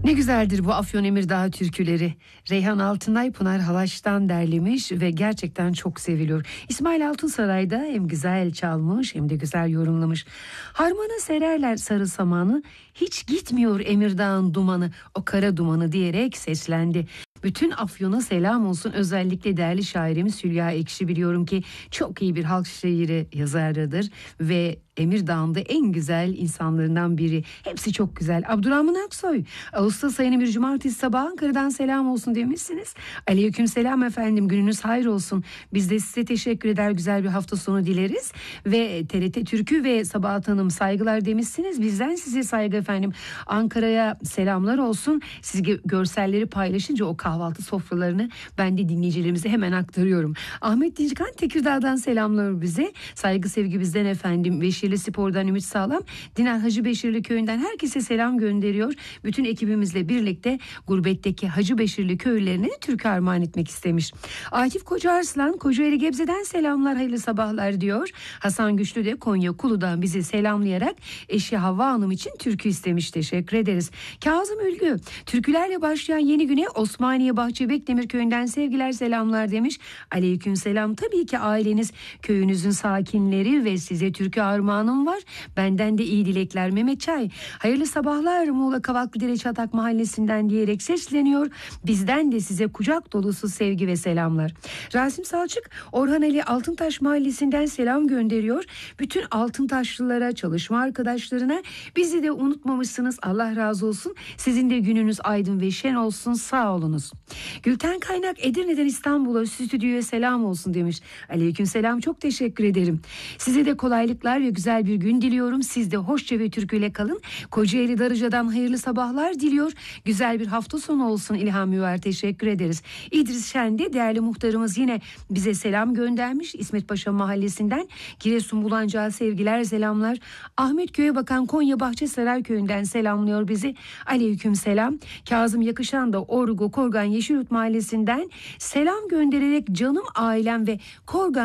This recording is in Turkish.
Ne güzeldir bu Afyon Emirdağ türküleri. Reyhan Altınay Pınar Halaş'tan derlemiş ve gerçekten çok seviliyor. İsmail Altınsaray da hem güzel çalmış hem de güzel yorumlamış. Harmana sererler sarı samanı, hiç gitmiyor Emirdağ'ın dumanı, o kara dumanı diyerek seslendi. Bütün Afyon'a selam olsun, özellikle değerli şairimiz Hülya Ekşi, biliyorum ki çok iyi bir halk şiiri yazarıdır ve Emirdağ'ın da en güzel insanlarından biri. Hepsi çok güzel. Abdurrahman Aksoy, Ağustos ayının bir cumartesi sabahı Ankara'dan selam olsun demişsiniz. Aleyküm selam efendim, gününüz hayır olsun. Biz de size teşekkür eder, güzel bir hafta sonu dileriz. Ve TRT Türkü ve Sabahat Hanım saygılar demişsiniz. Bizden size saygı efendim. Ankara'ya selamlar olsun. Siz görselleri paylaşınca o kahvaltı sofralarını ben de dinleyicilerimize hemen aktarıyorum. Ahmet Dincikan Tekirdağ'dan selamlar bize. Saygı sevgi bizden efendim. Beşirli Spor'dan Ümit Sağlam, Dinar Hacı Beşirli köyünden herkese selam gönderiyor. Bütün ekibimizle birlikte gurbetteki Hacı Beşirli köylerine türkü armağan etmek istemiş. Akif Koca Arslan Kocaeli Gebze'den selamlar, hayırlı sabahlar diyor. Hasan Güçlü de Konya Kulu'dan bizi selamlayarak eşi Havva Hanım için türkü istemiş. Teşekkür ederiz. Kazım Ülgü, türkülerle başlayan yeni güne Osmaniye Bahçebekdemir köyünden sevgiler selamlar demiş. Aleyküm selam. Tabii ki aileniz, köyünüzün sakinleri ve size türkü armağanım var. Benden de iyi dilekler. Mehmet Çay, hayırlı sabahlar Muğla Kavaklıdere Çatak Mahallesi'nden diyerek sesleniyor. Bizden de size kucak dolusu sevgi ve selamlar. Rasim Salçık, Orhan Ali Altıntaş Mahallesi'nden selam gönderiyor. Bütün Altıntaşlılara, çalışma arkadaşlarına, bizi de unutmamışsınız. Allah razı olsun. Sizin de gününüz aydın ve şen olsun. Sağ olunuz. Gülten Kaynak Edirne'den İstanbul'a, stüdyoya selam olsun demiş. Aleyküm selam, çok teşekkür ederim. Size de kolaylıklar ve güzel bir gün diliyorum. Siz de hoşça ve türküyle kalın. Kocaeli Darıca'dan hayırlı sabahlar diliyor. Güzel bir hafta sonu olsun İlham Müver, teşekkür ederiz. İdris Şendi, değerli muhtarımız, yine bize selam göndermiş. İsmet Paşa Mahallesi'nden Giresun Bulancak'a sevgiler, selamlar. Ahmet Köy'e bakan Konya Bahçesaray Köyü'nden selamlıyor bizi. Aleyküm selam. Kazım Yakışan da Orgu Korgan Yeşilyurt Mahallesi'nden selam göndererek canım ailem ve Korgan